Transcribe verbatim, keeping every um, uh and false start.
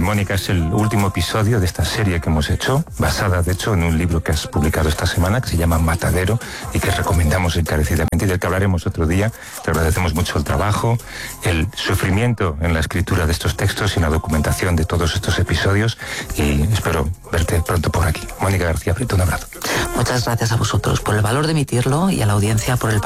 Mónica, es el último episodio de esta serie que hemos hecho, basada de hecho en un libro que has publicado esta semana que se llama Matadero y que recomendamos encarecidamente y del que hablaremos otro día. Te agradecemos mucho el trabajo, el sufrimiento en la escritura de estos textos y en la documentación de todos estos episodios, y espero verte pronto por aquí. Mónica García Prieto, un abrazo. Muchas gracias a vosotros por el valor de emitirlo y a la audiencia por el